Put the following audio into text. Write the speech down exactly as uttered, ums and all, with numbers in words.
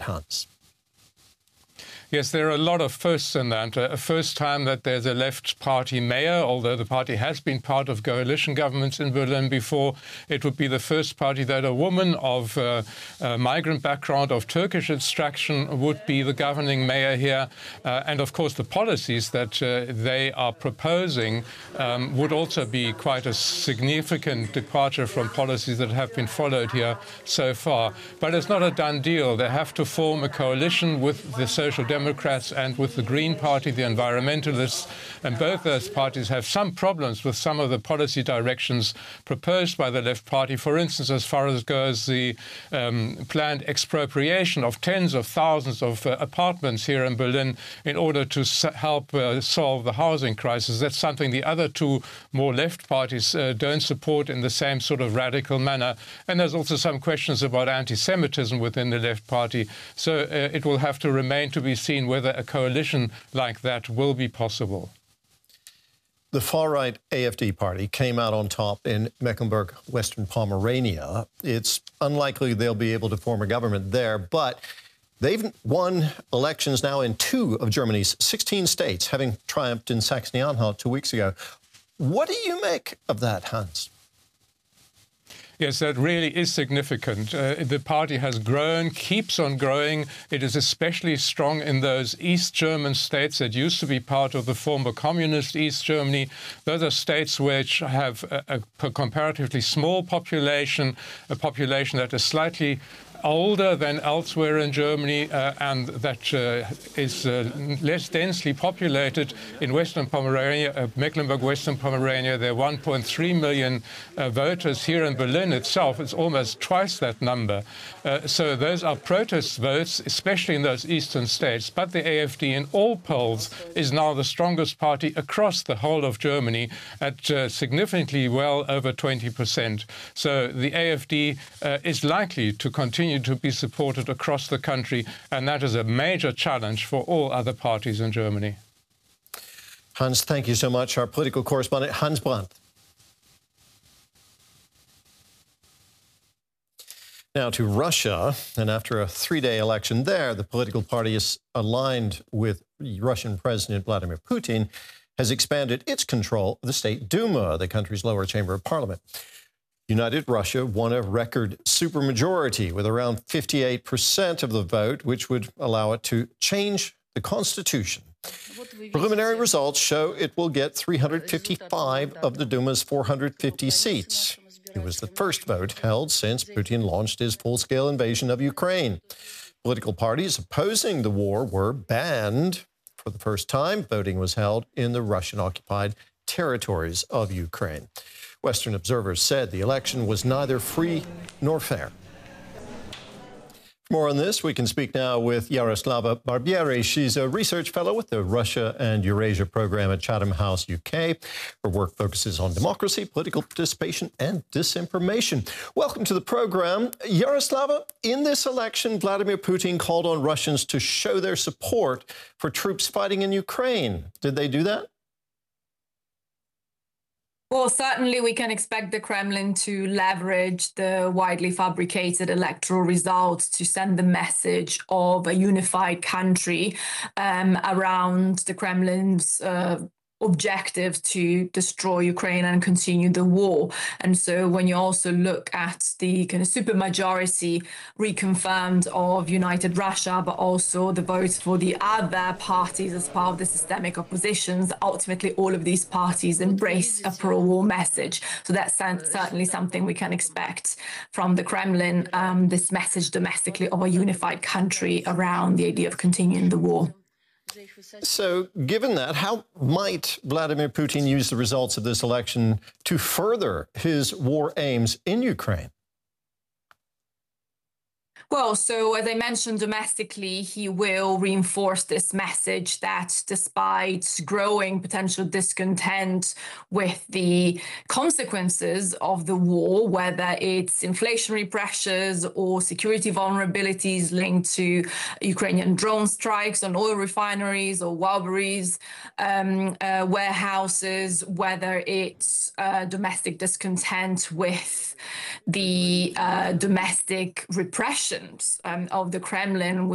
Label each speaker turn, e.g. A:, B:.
A: Hans?
B: Yes, there are a lot of firsts in that. A first time that there's a left party mayor, although the party has been part of coalition governments in Berlin before. It would be the first party that a woman of uh, uh, migrant background, of Turkish extraction, would be the governing mayor here. Uh, and of course, the policies that uh, they are proposing um, would also be quite a significant departure from policies that have been followed here so far. But it's not a done deal. They have to form a coalition with the Social Democrats Democrats and with the Green Party, the environmentalists, and both those parties have some problems with some of the policy directions proposed by the Left Party. For instance, as far as goes the um, planned expropriation of tens of thousands of uh, apartments here in Berlin in order to help uh, solve the housing crisis. That's something the other two more left parties uh, don't support in the same sort of radical manner. And there's also some questions about anti-Semitism within the Left Party. So uh, it will have to remain to be seen whether a coalition like that will be possible.
A: The far-right A F D party came out on top in Mecklenburg-Western Pomerania. It's unlikely they'll be able to form a government there, but they've won elections now in two of Germany's sixteen states, having triumphed in Saxony-Anhalt two weeks ago. What do you make of that, Hans?
B: Yes, that really is significant. Uh, the party has grown, keeps on growing. It is especially strong in those East German states that used to be part of the former communist East Germany. Those are states which have a, a comparatively small population, a population that is slightly older than elsewhere in Germany, uh, and that uh, is uh, less densely populated. In Western Pomerania, uh, Mecklenburg-Western Pomerania, there are one point three million uh, voters. Here in Berlin itself, it's almost twice that number. Uh, so those are protest votes, especially in those eastern states. But the A F D in all polls is now the strongest party across the whole of Germany at uh, significantly well over twenty percent. So the A F D uh, is likely to continue to be supported across the country, and that is a major challenge for all other parties in Germany.
A: Hans, thank you so much. Our political correspondent, Hans Brandt. Now to Russia, and after a three-day election there, the political party is aligned with Russian President Vladimir Putin, has expanded its control of the State Duma, the country's lower chamber of parliament. United Russia won a record supermajority with around fifty-eight percent of the vote, which would allow it to change the constitution. Preliminary results show it will get three hundred fifty-five of the Duma's four hundred fifty seats. It was the first vote held since Putin launched his full-scale invasion of Ukraine. Political parties opposing the war were banned. For the first time, voting was held in the Russian-occupied territories of Ukraine. Western observers said the election was neither free nor fair. For more on this, we can speak now with Jaroslava Barbieri. She's a research fellow with the Russia and Eurasia program at Chatham House, U K. Her work focuses on democracy, political participation, and disinformation. Welcome to the program. Jaroslava, in this election, Vladimir Putin called on Russians to show their support for troops fighting in Ukraine. Did they do that?
C: Well, certainly we can expect the Kremlin to leverage the widely fabricated electoral results to send the message of a unified country um, around the Kremlin's uh, objective to destroy Ukraine and continue the war. And so when you also look at the kind of supermajority reconfirmed of United Russia, but also the votes for the other parties as part of the systemic oppositions, ultimately all of these parties embrace a pro-war message. So that's certainly something we can expect from the Kremlin, um, this message domestically of a unified country around the idea of continuing the war.
A: So, given that, how might Vladimir Putin use the results of this election to further his war aims in Ukraine?
C: Well, so as I mentioned, domestically, he will reinforce this message that despite growing potential discontent with the consequences of the war, whether it's inflationary pressures or security vulnerabilities linked to Ukrainian drone strikes on oil refineries or Walbury's um, uh, warehouses, whether it's uh, domestic discontent with the uh, domestic repression Um, of the Kremlin,